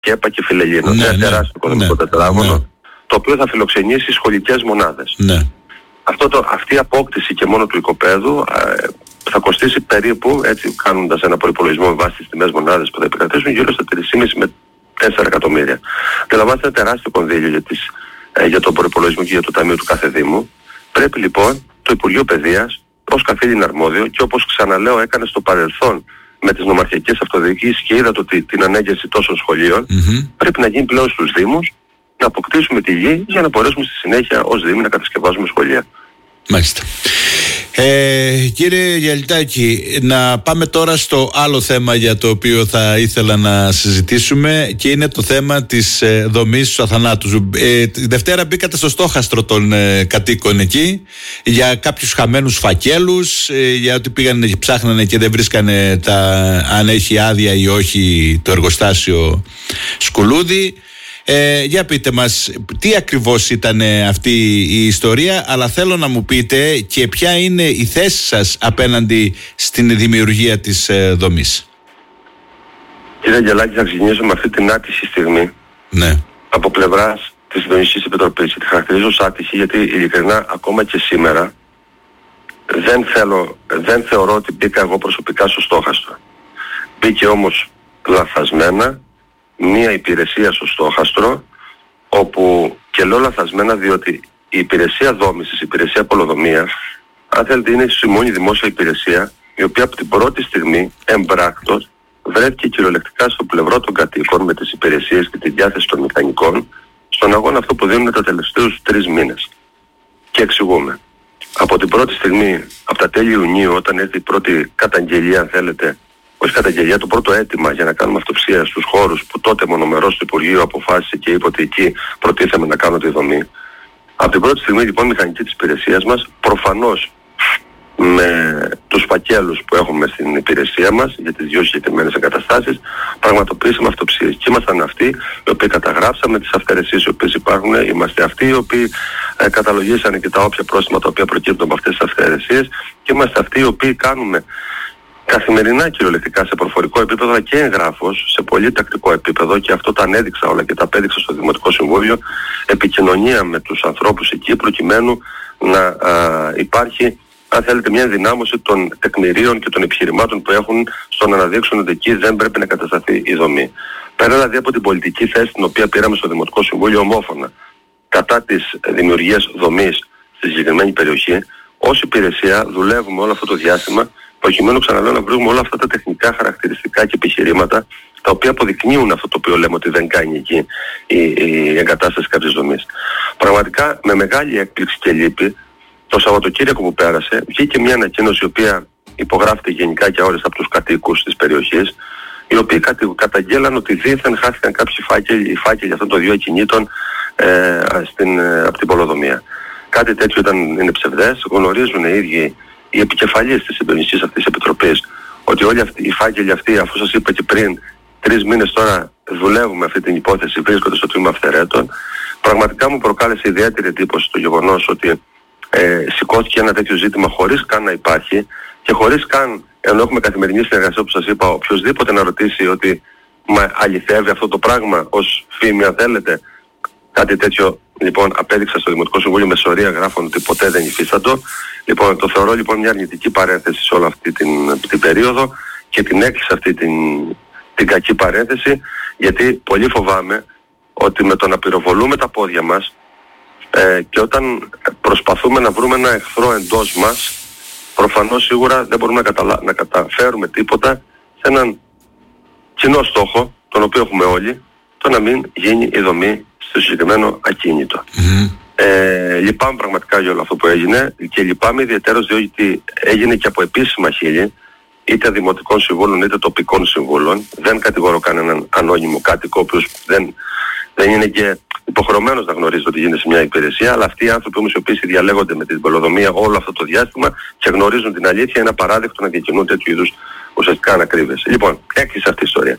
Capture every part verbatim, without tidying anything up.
ΚΕΠΑ και Φιλελλήνων. Ναι, Ένα ναι, τεράστιο οικοδομικό ναι, τετράγωνο, ναι. το οποίο θα φιλοξενήσει σχολικές μονάδες. Ναι. Αυτό το, αυτή η απόκτηση και μόνο του οικοπαίδου ε, θα κοστίσει περίπου, έτσι κάνοντας ένα προϋπολογισμό με βάση τις τιμές μονάδες που θα επικρατήσουν, γύρω στα τρία και μισό με τέσσερα εκατομμύρια. Καταλαβαίνετε ένα τεράστιο κονδύλιο για, τις, ε, για τον προϋπολογισμό και για το ταμείο του κάθε Δήμου. Πρέπει λοιπόν το Υπουργείο Παιδείας, ως καθήλυνα αρμόδιο και όπως ξαναλέω έκανε στο παρελθόν με τις νομαρχιακές αυτοδιοικήσεις και είδατε ότι την ανέγερση τόσων σχολείων, mm-hmm. πρέπει να γίνει πλέον στους Δήμους να αποκτήσουμε τη γη για να μπορέσουμε στη συνέχεια ως Δήμοι να κατασκευάζουμε σχολεία. Μάλιστα. Ε, κύριε Γιαλιτάκη, να πάμε τώρα στο άλλο θέμα για το οποίο θα ήθελα να συζητήσουμε, και είναι το θέμα της ε, δομής του Αθανάτου. Ε, τη Δευτέρα μπήκατε στο στόχαστρο των ε, κατοίκων εκεί για κάποιους χαμένους φακέλους, ε, για ότι πήγανε και ψάχνανε και δεν βρίσκανε τα, αν έχει άδεια ή όχι το εργοστάσιο Σκουλούδη. Ε, για πείτε μας τι ακριβώς ήταν αυτή η ιστορία, αλλά θέλω να μου πείτε και ποια είναι η θέση σας απέναντι στην δημιουργία της ε, δομής. Κύριε Αγγελάκη, θα ξεκινήσω με αυτή την άτυχη στιγμή, ναι, από πλευράς της Συντονιστικής Επιτροπής. Τη χαρακτηρίζω ως άτυχη γιατί ειλικρινά ακόμα και σήμερα δεν, θέλω, δεν θεωρώ ότι μπήκα εγώ προσωπικά στο στόχαστρο. Μπήκε όμως λαθασμένα μία υπηρεσία στο στόχαστρο, όπου και λέω λαθασμένα διότι η υπηρεσία δόμησης, η υπηρεσία πολεοδομίας, αν θέλετε είναι η μόνη δημόσια υπηρεσία η οποία από την πρώτη στιγμή εμπράκτος βρέθηκε κυριολεκτικά στο πλευρό των κατοίκων με τις υπηρεσίες και τη διάθεση των μηχανικών στον αγώνα αυτό που δίνουν τα τελευταίους τρεις μήνες. Και εξηγούμε. Από την πρώτη στιγμή, από τα τέλη Ιουνίου, όταν έρθει η πρώτη καταγγελία, αν θέλετε, όχι καταγγελία, το πρώτο αίτημα για να κάνουμε αυτοψία στους χώρους που τότε μονομερός το Υπουργείο αποφάσισε και είπε ότι εκεί προτίθεμε να κάνουμε τη δομή. Από την πρώτη στιγμή λοιπόν η μηχανική της υπηρεσίας μας, προφανώς με τους φακέλους που έχουμε στην υπηρεσία μας για τις δύο συγκεκριμένες εγκαταστάσεις, πραγματοποιήσαμε αυτοψίες. Και ήμασταν αυτοί οι οποίοι καταγράψαμε τις αυθαιρεσίες οι οποίες υπάρχουν, είμαστε αυτοί οι οποίοι ε, καταλογίσανε και τα όποια πρόστιμα τα οποία προκύπτουν από αυτές τις αυθαιρεσίες, και είμαστε αυτοί οι οποίοι κάνουμε καθημερινά κυριολεκτικά σε προφορικό επίπεδο, αλλά και εγγράφος σε πολύ τακτικό επίπεδο, και αυτό τα ανέδειξα όλα και τα απέδειξα στο Δημοτικό Συμβούλιο, επικοινωνία με τους ανθρώπους εκεί προκειμένου να α, υπάρχει, αν θέλετε, μια ενδυνάμωση των τεκμηρίων και των επιχειρημάτων που έχουν στο να αναδείξουν ότι εκεί δεν πρέπει να κατασταθεί η δομή. Πέρα δηλαδή από την πολιτική θέση την οποία πήραμε στο Δημοτικό Συμβούλιο ομόφωνα κατά της δημιουργίας δομής στη συγκεκριμένη περιοχή, ως υπηρεσία δουλεύουμε όλο αυτό το διάστημα προκειμένου, ξαναλέω, να βρούμε όλα αυτά τα τεχνικά χαρακτηριστικά και επιχειρήματα τα οποία αποδεικνύουν αυτό το οποίο λέμε ότι δεν κάνει εκεί η, η εγκατάσταση κάποιης δομής. Πραγματικά με μεγάλη έκπληξη και λύπη, το Σαββατοκύριακο που πέρασε βγήκε μια ανακοίνωση η οποία υπογράφηκε γενικά και αόριστα από τους κατοίκους της περιοχής, οι οποίοι καταγγέλαν ότι δήθεν χάθηκαν κάποιοι φάκελοι, οι φάκελοι αυτών των δύο ακινήτων ε, στην, ε, από την πολεοδομία. Κάτι τέτοιο ήταν, είναι ψευδές, γνωρίζουν οι ίδιοι οι επικεφαλής της συντονιστικής αυτής της επιτροπής ότι όλοι αυτοί, οι φάκελοι αυτοί, αφού σας είπα και πριν, τρεις μήνες τώρα δουλεύουμε αυτή την υπόθεση, βρίσκονται στο τμήμα αυθαιρέτων. Πραγματικά μου προκάλεσε ιδιαίτερη εντύπωση το γεγονός ότι ε, σηκώθηκε ένα τέτοιο ζήτημα χωρίς καν να υπάρχει και χωρίς καν, ενώ έχουμε καθημερινή συνεργασία, όπως σας είπα, οποιοδήποτε να ρωτήσει ότι μα αληθεύει αυτό το πράγμα ως φήμη, αν θέλετε. Κάτι τέτοιο λοιπόν απέδειξα στο Δημοτικό Συμβούλιο με σωρία γράφων ότι ποτέ δεν υφίστατο. Λοιπόν, το θεωρώ λοιπόν μια αρνητική παρένθεση σε όλη αυτή την, την περίοδο και την έκλεισα αυτή την, την κακή παρένθεση, γιατί πολύ φοβάμαι ότι με το να πυροβολούμε τα πόδια μας ε, και όταν προσπαθούμε να βρούμε ένα εχθρό εντός μας, προφανώς σίγουρα δεν μπορούμε να, καταλα... να καταφέρουμε τίποτα σε έναν κοινό στόχο, τον οποίο έχουμε όλοι, το να μην γίνει η δομή στο συγκεκριμένο ακίνητο. Mm-hmm. Ε, λυπάμαι πραγματικά για όλο αυτό που έγινε και λυπάμαι ιδιαίτερως διότι έγινε και από επίσημα χείλη, είτε δημοτικών συμβούλων είτε τοπικών συμβούλων. Δεν κατηγορώ κανέναν ανώνυμο κάτοικο, ο οποίος δεν, δεν είναι και υποχρεωμένος να γνωρίζει ότι γίνεται σε μια υπηρεσία, αλλά αυτοί οι άνθρωποι όμως οι οποίοι διαλέγονται με την πολεοδομία όλο αυτό το διάστημα και γνωρίζουν την αλήθεια, είναι απαράδεκτο να διακινούν τέτοιου είδους ουσιαστικά ανακρίβειες. Λοιπόν, έκλεισε αυτή η ιστορία.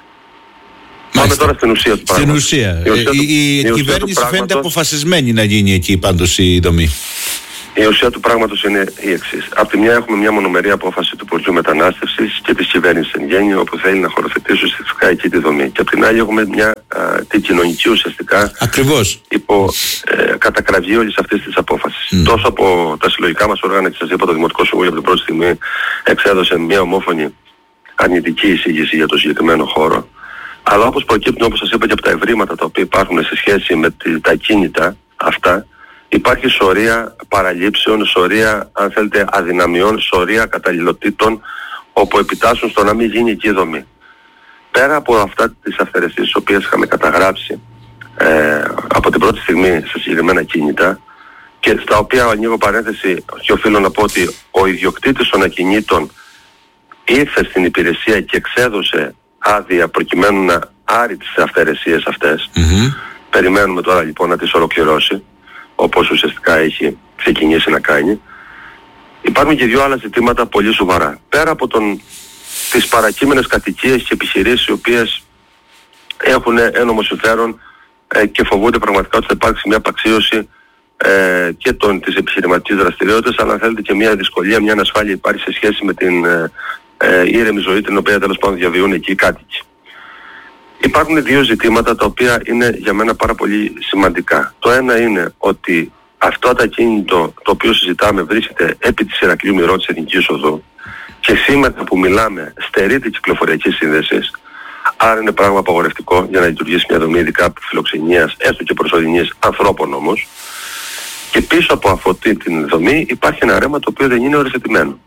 Πάμε τώρα στην ουσία του πράγματος. Στην ουσία. Η, ουσία η, η, η κυβέρνηση φαίνεται αποφασισμένη να γίνει εκεί πάντως η δομή. Η ουσία του πράγματος είναι η εξής. Από τη μια έχουμε μια μονομερή απόφαση του Υπουργείου Μετανάστευσης και της κυβέρνησης εν γέννη, όπου θέλει να χωροθετήσει ουσιαστικά εκεί τη δομή. Και από την άλλη έχουμε μια α, την κοινωνική ουσιαστικά Ακριβώς. υπό ε, κατακραυγή όλης αυτής της απόφασης. Mm. Τόσο από τα συλλογικά μας όργανα, και σας είπα, το Δημοτικό Συμβούλιο από την πρώτη στιγμή εξέδωσε μια ομόφωνη αρνητική εισήγηση για το συγκεκριμένο χώρο. Αλλά όπως προκύπτουν, όπως σας είπα, και από τα ευρήματα τα οποία υπάρχουν σε σχέση με τα κίνητα αυτά, υπάρχει σωρία παραλήψεων, σωρία, αν θέλετε, αδυναμιών, σωρία καταλληλοτήτων, όπου επιτάσσουν στο να μην γίνει εκεί η δομή. Πέρα από αυτά τις αυθαιρεσίες τις οποίες είχαμε καταγράψει ε, από την πρώτη στιγμή σε συγκεκριμένα κίνητα, και στα οποία ανοίγω παρένθεση και οφείλω να πω ότι ο ιδιοκτήτης των ακινήτων ήρθε στην υπηρεσία και εξέδωσε άδεια προκειμένου να άρει τις αυθαιρεσίες αυτές. Mm-hmm. Περιμένουμε τώρα λοιπόν να τις ολοκληρώσει, όπως ουσιαστικά έχει ξεκινήσει να κάνει. Υπάρχουν και δύο άλλα ζητήματα πολύ σοβαρά. Πέρα από τον, τις παρακείμενες κατοικίες και επιχειρήσεις οι οποίες έχουν ένομο συμφέρον ε, και φοβούνται πραγματικά ότι θα υπάρξει μια απαξίωση ε, και των, της επιχειρηματικής δραστηριότητας, αλλά αν θέλετε και μια δυσκολία, μια ανασφάλεια υπάρχει σε σχέση με την ε, ε, ήρεμη ζωή την οποία τέλος πάντων διαβιούν εκεί οι κάτοικοι. Υπάρχουν δύο ζητήματα τα οποία είναι για μένα πάρα πολύ σημαντικά. Το ένα είναι ότι αυτό το ακίνητο το οποίο συζητάμε βρίσκεται επί της Ηρακλείου Μηρώ της Εθνικής Οδού και σήμερα που μιλάμε στερείται κυκλοφοριακής σύνδεσης, άρα είναι πράγμα απαγορευτικό για να λειτουργήσει μια δομή ειδικά φιλοξενίας, έστω και προσωρινής, ανθρώπων όμως. Και πίσω από αυτή την δομή υπάρχει ένα ρέμα το οποίο δεν είναι οριοθετημένο.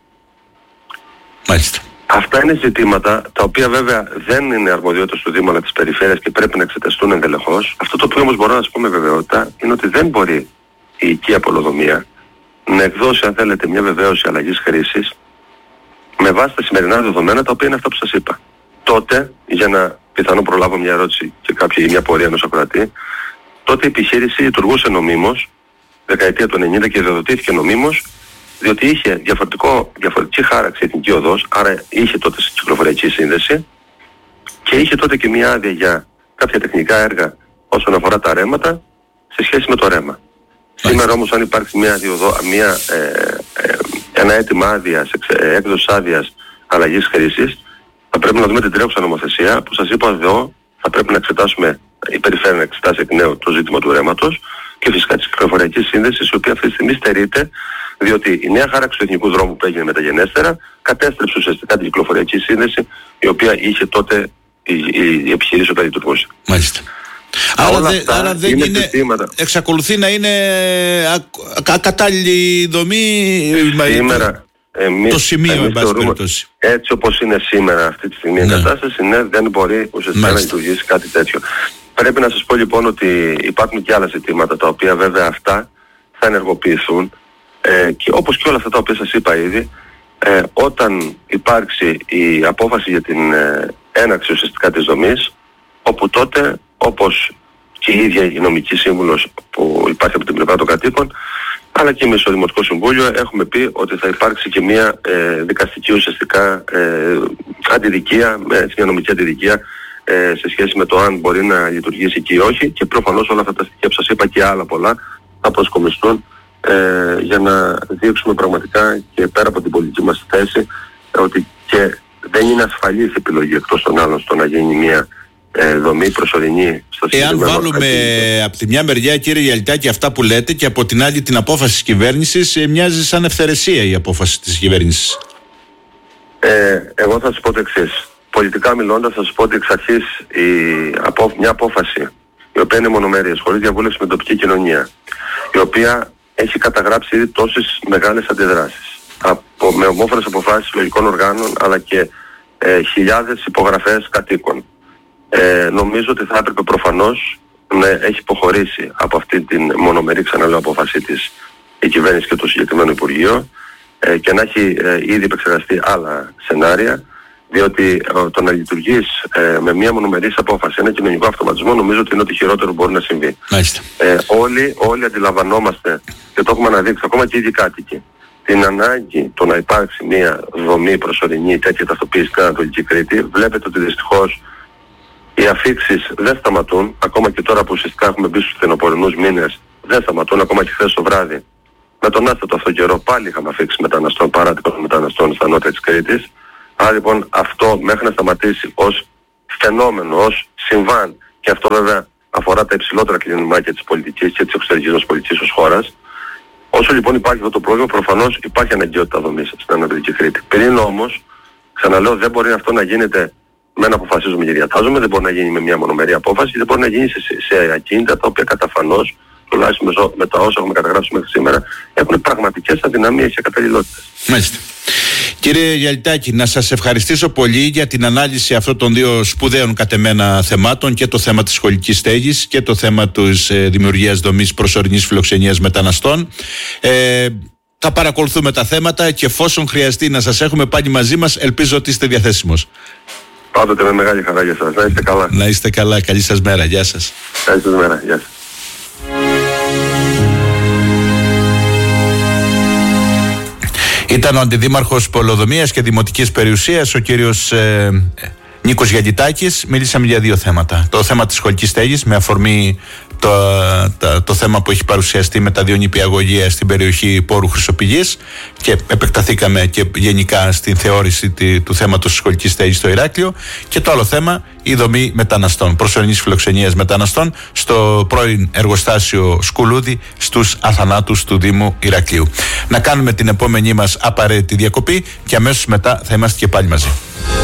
Μάλιστα. Αυτά είναι ζητήματα τα οποία βέβαια δεν είναι αρμοδιότητες του Δήμου αλλά της Περιφέρειας και πρέπει να εξεταστούν ενδελεχώς. Αυτό το οποίο όμως μπορώ να σας πω με βεβαιότητα είναι ότι δεν μπορεί η οικία πολεοδομία να εκδώσει, αν θέλετε, μια βεβαίωση αλλαγής χρήσης με βάση τα σημερινά δεδομένα, τα οποία είναι αυτά που σας είπα. Τότε, για να πιθανόν προλάβω μια ερώτηση και κάποια ή μια πορεία ενός ακροατή, τότε η επιχείρηση λειτουργούσε νομίμως, δεκαετία του ενενήντα, και διαδοτήθηκε νομίμως, διότι είχε διαφορετικό, διαφορετική χάραξη εθνική οδός, άρα είχε τότε κυκλοφοριακή σύνδεση και είχε τότε και μια άδεια για κάποια τεχνικά έργα όσον αφορά τα ρέματα σε σχέση με το ρέμα. Σήμερα όμως, αν υπάρξει μια, διοδο, μια, ε, ε, ένα αίτημα άδειας, ε, έκδοσης άδειας αλλαγής χρήσης, θα πρέπει να δούμε την τρέχουσα νομοθεσία που σας είπα εδώ, θα πρέπει να εξετάσουμε, η Περιφέρεια να εξετάσει εκ νέου το ζήτημα του ρέματος και φυσικά της κυκλοφοριακής σύνδεσης, η οποία αυτή τη στιγμή στερείται, διότι η νέα χάραξη του εθνικού δρόμου που έγινε μεταγενέστερα κατέστρεψε ουσιαστικά την κυκλοφοριακή σύνδεση, η οποία είχε τότε η, η, η επιχειρήση όταν λειτουργούσε. Μάλιστα. Άρα, δε, άρα δεν είναι, είναι εξακολουθεί να είναι ακατάλληλη δομή σήμερα, εμείς, το σημείο, εμείς θεωρούμε, έτσι όπως είναι σήμερα αυτή τη στιγμή, ναι, η κατάσταση, ναι, δεν μπορεί ουσιαστικά να λειτουργήσει κάτι τέτοιο. Πρέπει να σας πω λοιπόν ότι υπάρχουν και άλλα ζητήματα τα οποία βέβαια αυτά θα ενεργοποιηθούν ε, και όπως και όλα αυτά τα οποία σας είπα ήδη, ε, όταν υπάρξει η απόφαση για την ε, έναρξη ουσιαστικά της δομής, όπου τότε, όπως και η ίδια η νομική σύμβουλος που υπάρχει από την πλευρά των κατοίκων, αλλά και εμείς στο Δημοτικό Συμβούλιο έχουμε πει ότι θα υπάρξει και μια ε, δικαστική ουσιαστικά ε, αντιδικία, μια νομική αντιδικία ε, σε σχέση με το αν μπορεί να λειτουργήσει εκεί ή όχι, και προφανώς όλα αυτά τα στοιχεία που σας είπα και άλλα πολλά θα προσκομιστούν ε, για να δείξουμε πραγματικά και πέρα από την πολιτική μας θέση ότι και δεν είναι ασφαλής επιλογή εκτός των άλλων στο να γίνει μια ε, δομή προσωρινή στο συγκεκριμένο. Εάν βάλουμε κατοίκιο από τη μια μεριά, κύριε Γιαλιτάκη, αυτά που λέτε και από την άλλη την απόφαση της κυβέρνησης, ε, μοιάζει σαν ευθερεσία η απόφαση της κυβέρνησης. Ε, εγώ θα σας πω το εξής. Πολιτικά μιλώντας θα σας πω ότι εξ αρχής η, απο, μια απόφαση η οποία είναι μονομερής, χωρίς διαβούλευση με την τοπική κοινωνία, η οποία έχει καταγράψει ήδη τόσες μεγάλες αντιδράσεις από, με ομόφωνες αποφάσεις συλλογικών οργάνων αλλά και ε, χιλιάδες υπογραφές κατοίκων. Ε, νομίζω ότι θα έπρεπε προφανώς να έχει υποχωρήσει από αυτή την μονομερή, ξαναλέω, απόφαση της η κυβέρνηση και το συγκεκριμένο Υπουργείο ε, και να έχει ε, ήδη επεξεργαστεί άλλα σενάρια, διότι ε, το να λειτουργείς ε, με μια μονομερής απόφαση, ένα κοινωνικό αυτοματισμό, νομίζω ότι είναι ότι χειρότερο που μπορεί να συμβεί. Ε, όλοι, όλοι αντιλαμβανόμαστε και το έχουμε αναδείξει, ακόμα και οι ίδιοι κάτοικοι, την ανάγκη το να υπάρξει μια δομή προσωρινή τέτοια ταυτοποίηση στην Ανατολική Κρήτη. Βλέπετε ότι δυστυχώς οι αφίξεις δεν σταματούν, ακόμα και τώρα που ουσιαστικά έχουμε μπει στους φθινοπορεινούς μήνες, δεν σταματούν, ακόμα και χθες το βράδυ. Με τον άστατο αυτό καιρό πάλι είχαμε αφήξει μεταναστών, παράτυπων μεταναστών στα νότια της Κρήτης. Άρα λοιπόν αυτό μέχρι να σταματήσει ως φαινόμενο, ως συμβάν, και αυτό βέβαια αφορά τα υψηλότερα κλιμάκια της πολιτικής και της εξωτερικής μας πολιτικής ως χώρας. Όσο λοιπόν υπάρχει αυτό το πρόβλημα, προφανώς υπάρχει αναγκαιότητα δομής στην Ανατολική Κρήτη. Πριν όμως, ξαναλέω, δεν μπορεί αυτό να γίνεται με ένα αποφασίζουμε και διατάζουμε, δεν μπορεί να γίνει με μια μονομερή απόφαση, δεν μπορεί να γίνει σε, σε ακίνητα τα οποία καταφανώς, τουλάχιστον με τα όσα έχουμε καταγράψει μέχρι σήμερα, έχουν πραγματικές αδυναμίες και καταλληλότητες. Μάλιστα. Κύριε Γιαλιτάκη, να σας ευχαριστήσω πολύ για την ανάλυση αυτών των δύο σπουδαίων κατ' εμένα θεμάτων, και το θέμα της σχολικής στέγης και το θέμα της ε, δημιουργίας δομής προσωρινής φιλοξενίας μεταναστών. Ε, θα παρακολουθούμε τα θέματα και εφόσον χρειαστεί να σας έχουμε πάλι μαζί μας, ελπίζω ότι είστε διαθέσιμος. Πάντοτε με μεγάλη χαρά για σας. Να είστε καλά. Να είστε καλά. Καλή σας μέρα. Γεια σας. Καλή σας μέρα. Γεια σας. Ήταν ο Αντιδήμαρχος Πολεοδομίας και Δημοτικής Περιουσίας, ο κύριος ε, Νίκος Γιαλιτάκης. Μίλησαμε για δύο θέματα. Το θέμα της σχολικής στέγης, με αφορμή το, το, το θέμα που έχει παρουσιαστεί με τα δύο νηπιαγωγεία στην περιοχή Πόρου Χρυσοπηγής, και επεκταθήκαμε και γενικά στην θεώρηση τη, του θέματος της σχολικής στέγης στο Ηράκλειο. Και το άλλο θέμα, η δομή μεταναστών, προσωρινής φιλοξενίας μεταναστών, στο πρώην εργοστάσιο Σκουλούδη στους Αθανάτους του Δήμου Ηρακλείου. Να κάνουμε την επόμενή μας απαραίτητη διακοπή και αμέσως μετά θα είμαστε και πάλι μαζί.